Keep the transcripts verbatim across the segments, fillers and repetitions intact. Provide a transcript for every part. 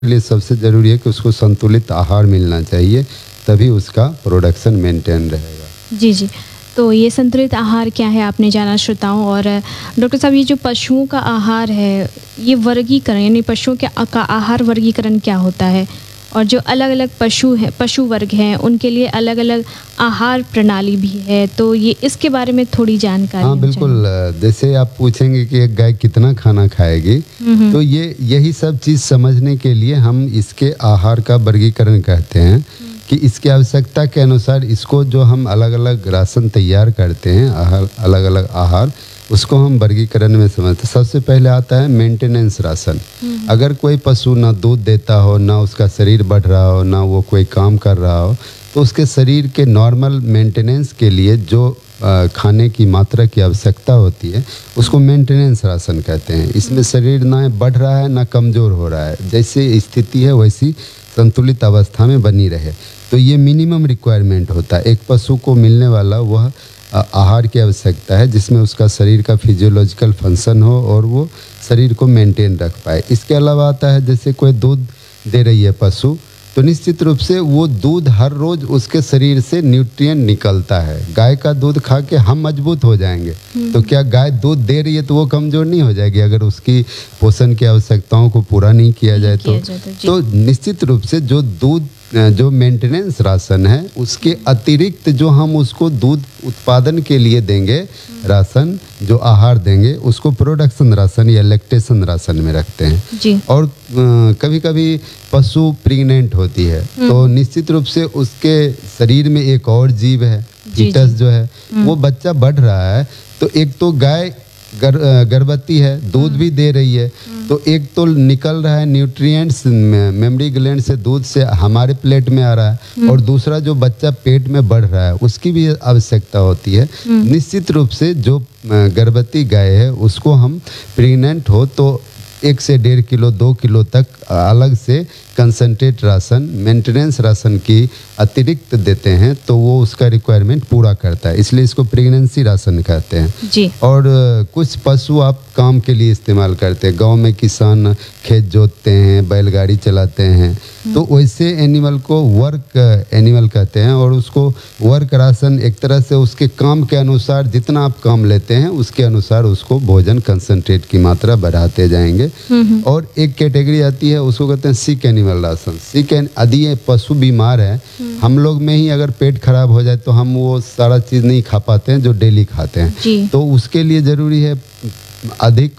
लिए सबसे ज़रूरी है कि उसको संतुलित आहार मिलना चाहिए, तभी उसका प्रोडक्शन मेंटेन रहेगा। जी, जी। तो ये संतुलित आहार क्या है आपने जाना श्रोताओं। और डॉक्टर साहब, ये जो पशुओं का आहार है, ये वर्गीकरण यानी पशुओं के आ का आहार वर्गीकरण क्या होता है? और जो अलग-अलग पशु हैं पशु वर्ग हैं, उनके लिए अलग-अलग आहार प्रणाली भी है, तो ये इसके बारे में थोड़ी जानकारी हाँ, हम बिल्कुल। चाहेंगे। जैसे आप पूछेंगे कि एक गाय कितना खाना खाएगी, हुँ, हुँ। तो ये यही सब चीज़ समझने के लिए हम इसके आहार का वर्गीकरण कहते हैं कि इसकी आवश्यकता के अनुसार इसको जो हम अलग-अलग राशन तैयार करते हैं, आहार अलग-अलग आहार, उसको हम वर्गीकरण में समझते हैं। सबसे पहले आता है मेंटेनेंस राशन। अगर कोई पशु ना दूध देता हो, ना उसका शरीर बढ़ रहा हो, ना वो कोई काम कर रहा हो, तो उसके शरीर के नॉर्मल मेंटेनेंस के लिए जो अ, खाने की मात्रा की आवश्यकता होती है, उसको मेंटेनेंस राशन कहते हैं। इसमें शरीर ना बढ़ रहा है ना कमज़ोर हो रहा है, जैसी स्थिति है वैसी संतुलित अवस्था में बनी रहे, तो ये मिनिमम रिक्वायरमेंट होता है। एक पशु को मिलने वाला वह अ, आहार की आवश्यकता है जिसमें उसका शरीर का फिजियोलॉजिकल फंक्शन हो और वो शरीर को मेंटेन रख पाए। इसके अलावा आता है जैसे कोई दूध दे रही है पशु, तो निश्चित रूप से वो दूध हर रोज़ उसके शरीर से न्यूट्रिएंट निकलता है। गाय का दूध खा के हम मजबूत हो जाएंगे, तो क्या गाय दूध दे रही है तो वो कमज़ोर नहीं हो जाएगी अगर उसकी पोषण की आवश्यकताओं को पूरा नहीं किया जाए तो? किया जाए तो, जी। तो निश्चित रूप से जो दूध जो मेंटेनेंस राशन है, उसके अतिरिक्त जो हम उसको दूध उत्पादन के लिए देंगे राशन, जो आहार देंगे, उसको प्रोडक्शन राशन या लैक्टेशन राशन में रखते हैं। जी। और कभी कभी पशु प्रेग्नेंट होती है, तो निश्चित रूप से उसके शरीर में एक और जीव है, जी, फीटस जी। जो है, वो बच्चा बढ़ रहा है, तो एक तो गाय गर, गर्भवती है, दूध भी दे रही है, तो एक तो निकल रहा है न्यूट्रिएंट्स मेमोरी ग्लैंड से, दूध से हमारे प्लेट में आ रहा है, और दूसरा जो बच्चा पेट में बढ़ रहा है उसकी भी आवश्यकता होती है। निश्चित रूप से जो गर्भवती गाय है उसको हम प्रेग्नेंट हो तो एक से डेढ़ किलो दो किलो तक अलग से कंसंट्रेट राशन, मेंटेनेंस राशन की अतिरिक्त देते हैं, तो वो उसका रिक्वायरमेंट पूरा करता है, इसलिए इसको प्रेगनेंसी राशन कहते हैं। जी। और कुछ पशु आप काम के लिए इस्तेमाल करते हैं, गांव में किसान खेत जोतते हैं, बैलगाड़ी चलाते हैं, तो वैसे एनिमल को वर्क एनिमल कहते हैं, और उसको वर्क राशन एक तरह से उसके काम के अनुसार जितना आप काम लेते हैं उसके अनुसार उसको भोजन कंसंट्रेट की मात्रा बढ़ाते जाएंगे। और एक कैटेगरी आती है, उसको कहते हैं सिक एनिमल राशन। सिक यदि ये पशु बीमार है, हम लोग में ही अगर पेट खराब हो जाए तो हम वो सारा चीज़ नहीं खा पाते हैं जो डेली खाते हैं, जी। तो उसके लिए ज़रूरी है अधिक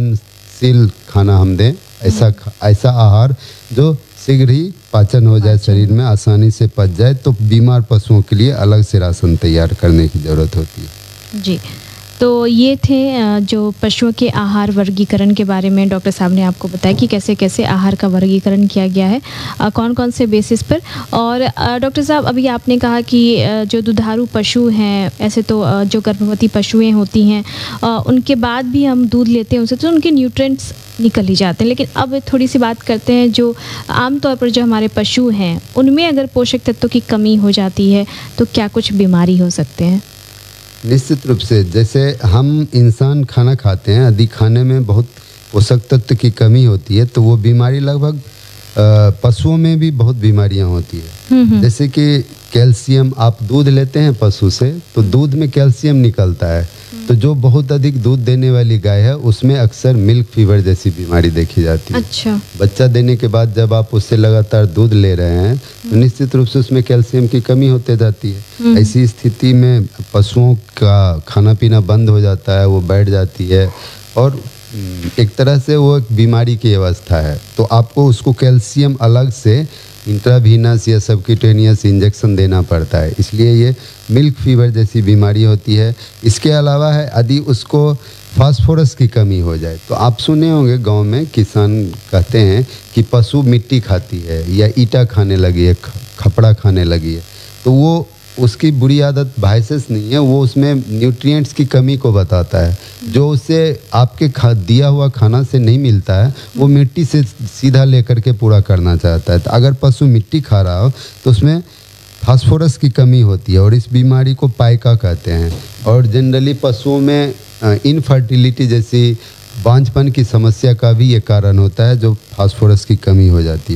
पाचनशील खाना हम दें, ऐसा ऐसा आहार जो शीघ्र ही पाचन हो जाए, शरीर में आसानी से पच जाए, तो बीमार पशुओं के लिए अलग से राशन तैयार करने की ज़रूरत होती है। जी। तो ये थे अ, जो पशुओं के आहार वर्गीकरण के बारे में डॉक्टर साहब ने आपको बताया कि कैसे-कैसे आहार का वर्गीकरण किया गया है, अ, कौन-कौन से बेसिस पर। और अ, डॉक्टर साहब, अभी आपने कहा कि अ, जो दुधारू पशु हैं, ऐसे तो अ, जो गर्भवती पशुएं होती हैं, अ, उनके बाद भी हम दूध लेते हैं उनसे, तो उनके न्यूट्रिएंट्स निकल ही जाते हैं। लेकिन अब थोड़ी सी बात करते हैं जो आमतौर पर जो हमारे पशु हैं, उनमें अगर पोषक तत्वों की कमी हो जाती है तो क्या कुछ बीमारी हो सकते हैं? निश्चित रूप से, जैसे हम इंसान खाना खाते हैं, यदि खाने में बहुत पोषक तत्व की कमी होती है तो वो बीमारी लगभग पशुओं में भी बहुत बीमारियां होती है। जैसे कि कैल्शियम, आप दूध लेते हैं पशु से तो दूध में कैल्शियम निकलता है, तो जो बहुत अधिक दूध देने वाली गाय है उसमें अक्सर मिल्क फीवर जैसी बीमारी देखी जाती है। अच्छा। बच्चा देने के बाद जब आप उससे लगातार दूध ले रहे हैं तो निश्चित रूप से उसमें कैल्शियम की कमी होते जाती है। ऐसी स्थिति में पशुओं का खाना पीना बंद हो जाता है, वो बैठ जाती है, और एक तरह से वो एक बीमारी की अवस्था है, तो आपको उसको कैल्शियम अलग से इंट्रावीनस या सबक्यूटेनियस इंजेक्शन देना पड़ता है, इसलिए ये मिल्क फीवर जैसी बीमारी होती है। इसके अलावा है, यदि उसको फास्फोरस की कमी हो जाए, तो आप सुने होंगे गांव में किसान कहते हैं कि पशु मिट्टी खाती है या ईटा खाने लगी है, खपड़ा खाने लगी है, तो वो उसकी बुरी आदत वायसेस नहीं है, वो उसमें न्यूट्रिएंट्स की कमी को बताता है, जो उसे आपके खा दिया हुआ खाना से नहीं मिलता है, वो मिट्टी से सीधा लेकर के पूरा करना चाहता है। तो अगर पशु मिट्टी खा रहा हो तो उसमें फास्फोरस की कमी होती है, और इस बीमारी को पाइका कहते हैं। और जनरली पशुओं में इनफर्टिलिटी जैसी बांझपन की समस्या का भी ये कारण होता है, जो फास्फोरस की कमी हो जाती है।